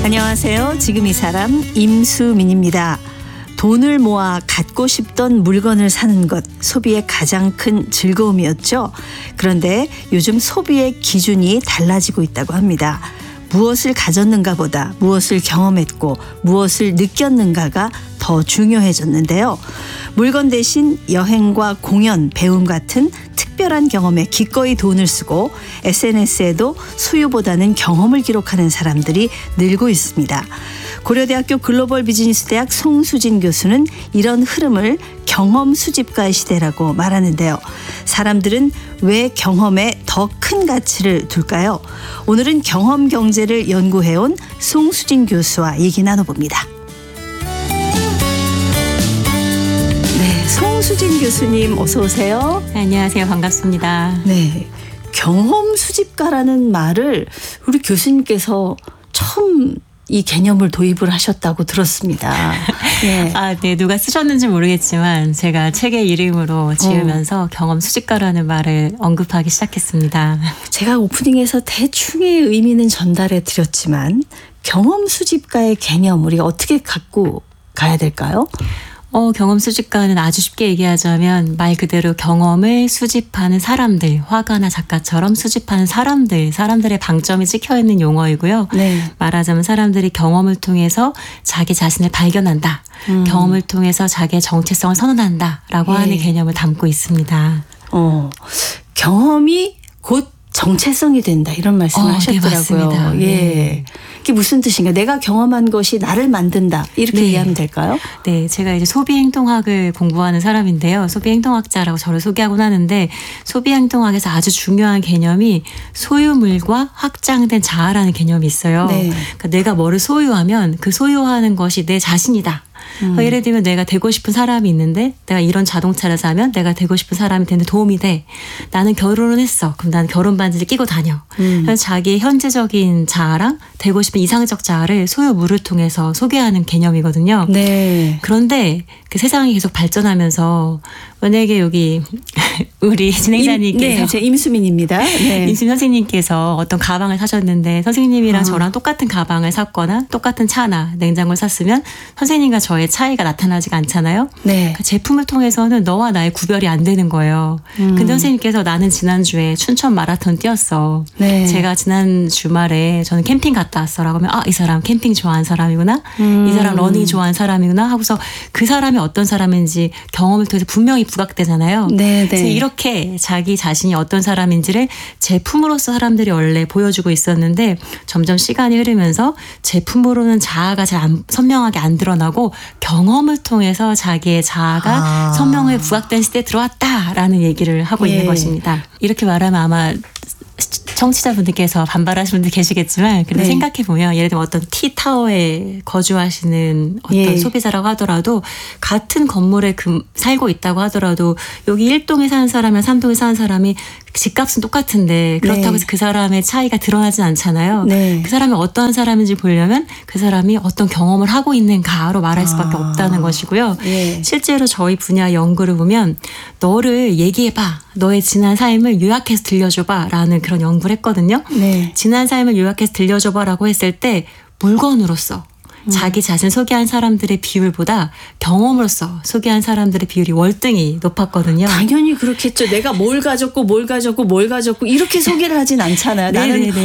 안녕하세요. 지금 이 사람 임수민입니다. 돈을 모아 갖고 싶던 물건을 사는 것, 소비의 가장 큰 즐거움이었죠. 그런데 요즘 소비의 기준이 달라지고 있다고 합니다. 무엇을 가졌는가 보다 무엇을 경험했고 무엇을 느꼈는가가 더 중요해졌는데요. 물건 대신 여행과 공연, 배움 같은 특별한 경험에 기꺼이 돈을 쓰고 SNS에도 소유보다는 경험을 기록하는 사람들이 늘고 있습니다. 고려대학교 글로벌 비즈니스 대학 송수진 교수는 이런 흐름을 경험 수집가의 시대라고 말하는데요. 사람들은 왜 경험에 더 큰 가치를 둘까요? 오늘은 경험 경제를 연구해온 송수진 교수와 얘기 나눠봅니다. 네, 송수진 교수님 어서 오세요. 안녕하세요. 반갑습니다. 네, 경험 수집가라는 말을 우리 교수님께서 처음 이 개념을 도입을 하셨다고 들었습니다. 네. 네. 누가 쓰셨는지 모르겠지만 제가 책의 이름으로 지으면서 경험 수집가라는 말을 언급하기 시작했습니다. 제가 오프닝에서 대충의 의미는 전달해 드렸지만 경험 수집가의 개념 우리가 어떻게 갖고 가야 될까요? 경험 수집가는 아주 쉽게 얘기하자면 말 그대로 경험을 수집하는 사람들, 화가나 작가처럼 수집하는 사람들의 방점이 찍혀있는 용어이고요. 네. 말하자면 사람들이 경험을 통해서 자기 자신을 발견한다. 경험을 통해서 자기의 정체성을 선언한다라고 하는 개념을 담고 있습니다. 경험이 곧 정체성이 된다 이런 말씀을 하셨더라고요. 네, 맞습니다. 예. 이게 무슨 뜻인가요? 내가 경험한 것이 나를 만든다 이렇게 이해하면 될까요? 네, 제가 이제 소비행동학을 공부하는 사람인데요. 소비행동학자라고 저를 소개하곤 하는데 소비행동학에서 아주 중요한 개념이 소유물과 확장된 자아라는 개념이 있어요. 네. 그러니까 내가 뭐를 소유하면 그 소유하는 것이 내 자신이다. 예를 들면 내가 되고 싶은 사람이 있는데 내가 이런 자동차를 사면 내가 되고 싶은 사람이 되는데 도움이 돼. 나는 결혼을 했어. 그럼 나는 결혼 반지를 끼고 다녀. 그래서 자기의 현재적인 자아랑 되고 싶은 이상적 자아를 소유물을 통해서 소개하는 개념이거든요. 네. 그런데 그 세상이 계속 발전하면서 만약에 여기 우리 진행자님께서 제 임수민입니다. 네. 임수민 선생님께서 어떤 가방을 사셨는데 선생님이랑 저랑 똑같은 가방을 샀거나 똑같은 차나 냉장고를 샀으면 선생님과 저의 차이가 나타나지가 않잖아요. 네. 그 제품을 통해서는 너와 나의 구별이 안 되는 거예요. 근데 선생님께서 나는 지난주에 춘천 마라톤 뛰었어. 네. 제가 지난 주말에 저는 캠핑 갔다 왔어 라고 하면 이 사람 캠핑 좋아하는 사람이구나. 이 사람 러닝 좋아하는 사람이구나 하고서 그 사람이 어떤 사람인지 경험을 통해서 분명히 부각되잖아요. 네. 그래서 이렇게 자기 자신이 어떤 사람인지를 제품으로서 사람들이 원래 보여주고 있었는데 점점 시간이 흐르면서 제품으로는 자아가 잘 선명하게 안 드러나고 경험을 통해서 자기의 자아가 선명하게 부각된 시대에 들어왔다라는 얘기를 하고 있는 것입니다. 이렇게 말하면 아마 청취자분들께서 반발하시는 분들 계시겠지만 그래도 생각해보면 예를 들면 어떤 T타워에 거주하시는 어떤 소비자라고 하더라도 같은 건물에 살고 있다고 하더라도 여기 1동에 사는 사람이랑 3동에 사는 사람이 집값은 똑같은데 그렇다고 해서 그 사람의 차이가 드러나진 않잖아요. 네. 그 사람이 어떠한 사람인지 보려면 그 사람이 어떤 경험을 하고 있는가로 말할 수밖에 없다는 것이고요. 실제로 저희 분야 연구를 보면 너를 얘기해봐. 너의 지난 삶을 요약해서 들려줘봐 라는 그런 연구를 했거든요. 네. 지난 삶을 요약해서 들려줘봐 라고 했을 때 물건으로서 자기 자신 소개한 사람들의 비율보다 경험으로서 소개한 사람들의 비율이 월등히 높았거든요. 당연히 그렇겠죠. 내가 뭘 가졌고 이렇게 소개를 하진 않잖아요. 나는